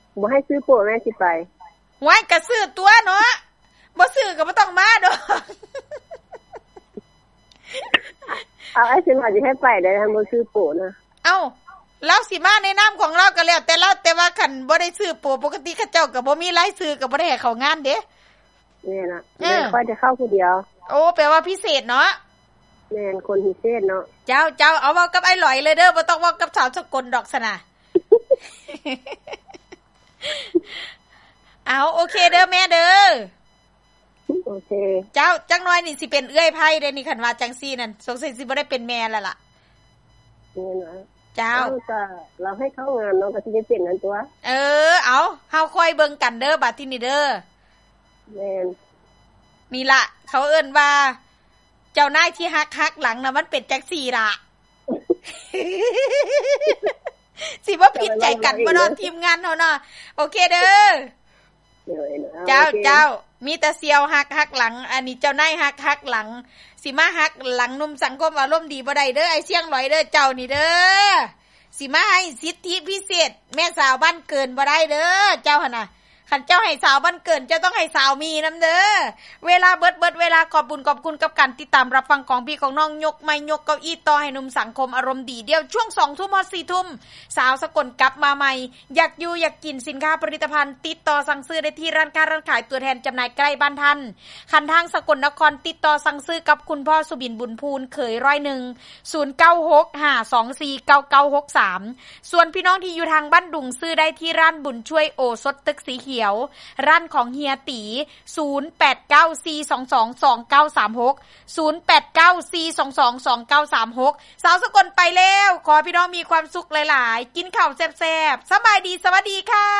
บ่ให้ซื้อโปรแม่สิไปไว้ก็ซื้อตัวเนาะบ่ซื้อก็บ่ต้องมาดอกเอาไอ้สิมาสิให้ไปได้ทำบ่ซื้อโปรนะเอ้าเราสิมาในนามของเราก็แล้วแต่ว่าคันบ่ได้ซื้อโปรปกติเขาเจ้าก็บ่มีรายชื่อก็บ่ได้ให้เข้างานเด้นี่ล่ะแม่ค่อยจะเข้าผู้เดียวโอ้แปลว่าพิเศษเนาะแม่นคนพิเศษเนาะเจ้าเอาเว้ากับไอ้หลอยเลยเด้อบ่ต้องเว้ากับสาวสกลดอกซะนะเอาโอเคเด้อแม่เด้อโอเคเจ้าจักหน่อยนี่สิเป็นเอื้อยไผเด้นี่คันว่าจังซี่นั่นสงสัยสิบ่ได้เป็นแม่แล้วล่ะนี่นะเจ้าเราให้เข้างานเนาะก็สิได้เป็นนั่นตัวเอาเฮาค่อยเบิ่งกันเด้อบัดทีนี้เด้อแม่นนี่ล่ะเขาเอิ้นว่าเจ้านายที่ฮักหลังน่ะมันเป็นจังซี่ล่ะสิบ่ผิดใจกันบ่เนาะทีมงานเฮาเนาะโอเคเด้อเจ้ามีแต่เสียวฮักหลังอันนี้เจ้านายฮักหลังสิมาฮักหลังหนุ่มสังคมอารมณ์ดีบ่ได้เด้อไอ้เสียงหลอยเด้อเจ้านี่เด้อสิมาให้สิทธิพิเศษแม่สาวบ้านเกินบ่ได้เด้อเจ้าหั่นน่ะคันเจ้าให้สาวบ้านเกินเจ้าต้องให้สาวมีนำเด้อเวลาเบิดเวลาขอบคุณกับการติดตามรับฟังของพี่ของน้องยกไม้ยกเก้าอี้ต่อให้หนุ่มสังคมอารมณ์ดีเดี๋ยวช่วง 20:00 น ถึง 4:00 นสาวสกลกลับมาใหม่อยากอยู่อยากกินสินค้าผลิตภัณฑ์ติดต่อสั่งซื้อได้ที่ร้านค้าร้านขายตัวแทนจำหน่ายใกล้บ้านท่านคันทางสกลนครติดต่อสั่งซื้อกับคุณพ่อสุบินบุญพูนเขย0965249963ส่วนพี่น้องที่อยู่ทางบ้านดุงซื้อได้ที่ร้านบุญช่วยโอสถตึกสีเขียวร้านของเฮียตี0894222936 สาวสกลไปแล้วขอพี่น้องมีความสุขหลายๆกินข้าวแซ่บๆสบายดีสวัสดีค่ะ